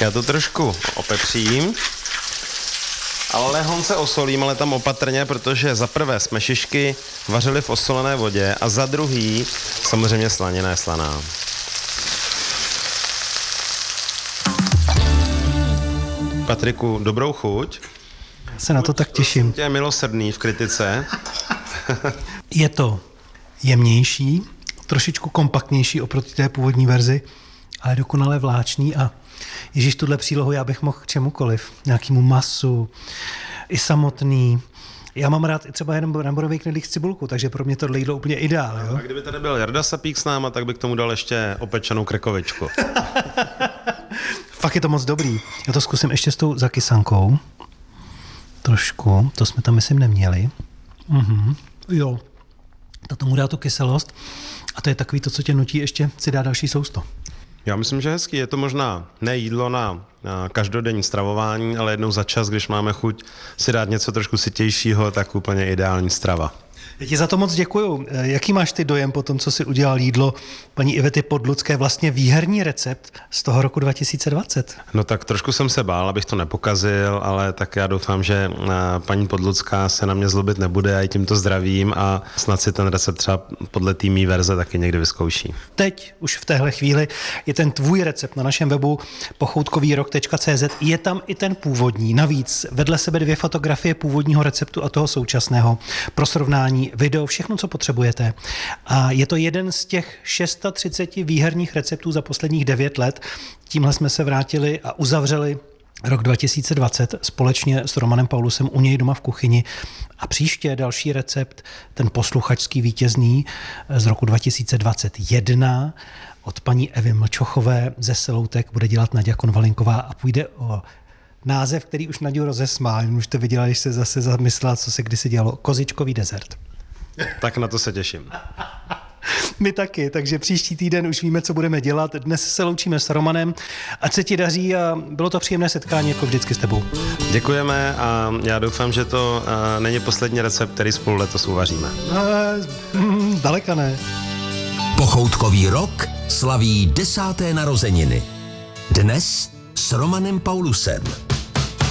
Já to trošku opepřím, ale lehonce osolím, ale tam opatrně, protože za prvé jsme šišky vařili v osolené vodě a za druhý samozřejmě slanina je slaná. Patriku, dobrou chuť. Se na to tak těším. Je milosrdný v kritice. Je to jemnější, trošičku kompaktnější oproti té původní verzi, ale dokonale vláčný a ježíš, tuhle přílohu já bych mohl k čemukoliv, nějakému masu, i samotný. Já mám rád i třeba jenom bramborový knedlík s cibulkou, takže pro mě tohle jídlo úplně ideál. Jo? A kdyby tady byl Jarda Sapík s náma, tak bych k tomu dal ještě opečenou krekovičku. Fakt je to moc dobrý. Já to zkusím ještě s tou zakysankou. Trošku, to jsme tam myslím neměli. Jo, to tomu dá tu kyselost a to je takový to, co tě nutí ještě si dát další sousto. Já myslím, že hezký. Je to možná ne jídlo na každodenní stravování, ale jednou za čas, když máme chuť si dát něco trošku sytějšího, tak úplně ideální strava. Já ti za to moc děkuju. Jaký máš ty dojem po tom, co si udělal jídlo paní Ivety Podlucké, vlastně výherní recept z toho roku 2020? No tak trošku jsem se bál, abych to nepokazil, ale tak já doufám, že paní Podlucká se na mě zlobit nebude, já ji tímto zdravím a snad si ten recept třeba podle té mý verze taky někdy vyzkouší. Teď, už v téhle chvíli, je ten tvůj recept na našem webu pochoutkovýrok.cz. Je tam i ten původní. Navíc vedle sebe 2 fotografie původního receptu a toho současného pro srovnání, video, všechno, co potřebujete. A je to jeden z těch 630 výherních receptů za posledních 9 let. Tímhle jsme se vrátili a uzavřeli rok 2020 společně s Romanem Paulusem u něj doma v kuchyni. A příště další recept, ten posluchačský vítězný z roku 2021 od paní Evy Mlčochové ze Seloutek bude dělat Naďa Konvalinková a půjde o název, který už Naďu rozesmál. Už to viděla, když se zase zamyslela, co se kdysi dělalo. Kozičkový dezert. Tak na to se těším. My taky, takže příští týden už víme, co budeme dělat. Dnes se loučíme s Romanem. Ať se ti daří a bylo to příjemné setkání jako vždycky s tebou. Děkujeme a já doufám, že to není poslední recept, který spolu letos uvaříme. Daleka ne. Pochoutkový rok slaví 10. narozeniny. Dnes s Romanem Paulusem.